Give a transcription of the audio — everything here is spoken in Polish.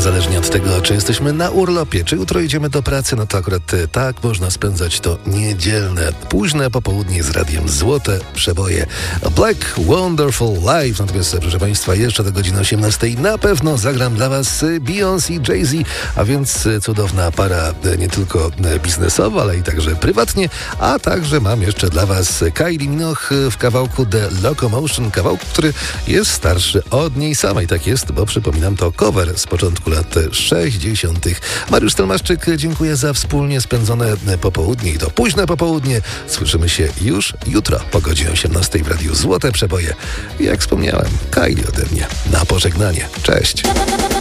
Niezależnie od tego, czy jesteśmy na urlopie, czy jutro idziemy do pracy, no to akurat tak można spędzać to niedzielne, późne popołudnie z radiem Złote Przeboje. Black Wonderful Life. Natomiast, proszę Państwa, jeszcze do godziny 18 na pewno zagram dla Was Beyoncé i Jay-Z, a więc cudowna para nie tylko biznesowa, ale i także prywatnie, a także mam jeszcze dla Was Kylie Minogue w kawałku The Locomotion, kawałku, który jest starszy od niej samej. Tak jest, bo przypominam, to cover z początku lat 60. Mariusz Stelmaszczyk, dziękuję za wspólnie spędzone popołudnie i to późne popołudnie. Słyszymy się już jutro po godzinie 18 w Radiu Złote Przeboje. I jak wspomniałem, Kylie ode mnie na pożegnanie. Cześć!